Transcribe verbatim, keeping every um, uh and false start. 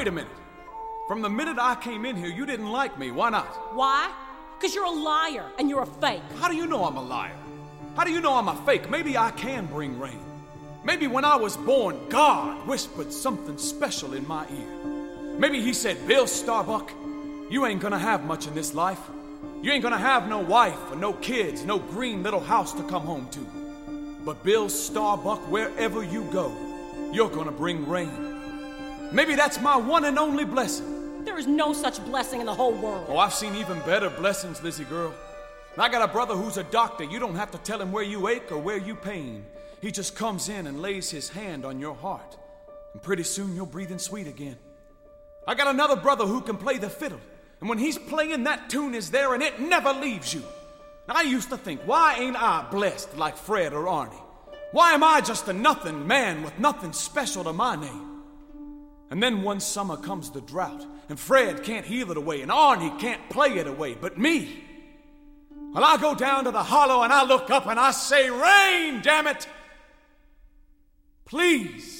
wait a minute. From the minute I came in here, you didn't like me. Why not? Why? Because you're a liar and you're a fake. How do you know I'm a liar? How do you know I'm a fake? Maybe I can bring rain. Maybe when I was born, God whispered something special in my ear. Maybe he said, Bill Starbuck, you ain't gonna have much in this life. You ain't gonna have no wife or no kids, no green little house to come home to. But Bill Starbuck, wherever you go, you're gonna bring rain. Maybe that's my one and only blessing. There is no such blessing in the whole world. Oh, I've seen even better blessings, Lizzie girl. I got a brother who's a doctor. You don't have to tell him where you ache or where you pain. He just comes in and lays his hand on your heart. And pretty soon you're breathing sweet again. I got another brother who can play the fiddle. And when he's playing, that tune is there and it never leaves you. I used to think, why ain't I blessed like Fred or Arnie? Why am I just a nothing man with nothing special to my name? And then one summer comes the drought, and Fred can't heal it away, and Arnie can't play it away, but me. Well, I go down to the hollow and I look up and I say, rain, damn it! Please.